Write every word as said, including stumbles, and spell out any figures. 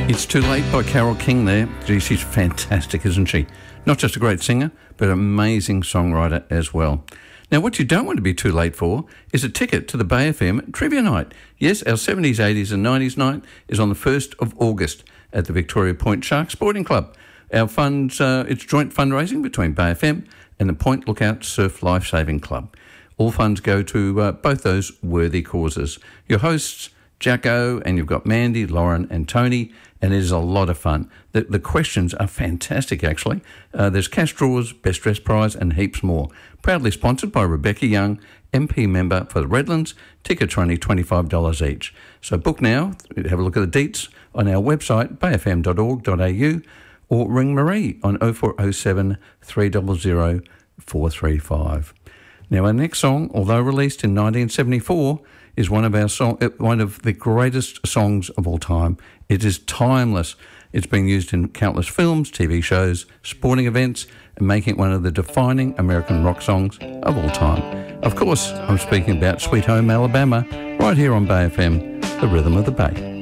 It's Too Late by Carole King there. Gee, she's fantastic, isn't she? Not just a great singer, but an amazing songwriter as well. Now, what you don't want to be too late for is a ticket to the Bay F M Trivia Night. Yes, our seventies, eighties and nineties night is on the first of August at the Victoria Point Shark Sporting Club. Our funds, uh, it's joint fundraising between Bay F M and the Point Lookout Surf Lifesaving Club. All funds go to uh, both those worthy causes. Your hosts, Jacko, and you've got Mandy, Lauren and Tony, and it is a lot of fun. The, the questions are fantastic, actually. Uh, there's cash draws, best dress prize and heaps more. Proudly sponsored by Rebecca Young, M P member for the Redlands. Tickets are only twenty-five dollars each. So book now, have a look at the deets on our website, bay f m dot org dot a u, or ring Marie on oh four oh seven, three hundred, four three five. Now, our next song, although released in nineteen seventy-four, is one of our song, one of the greatest songs of all time. It is timeless. It's been used in countless films, T V shows, sporting events, and making it one of the defining American rock songs of all time. Of course, I'm speaking about Sweet Home Alabama, right here on Bay F M, the rhythm of the Bay.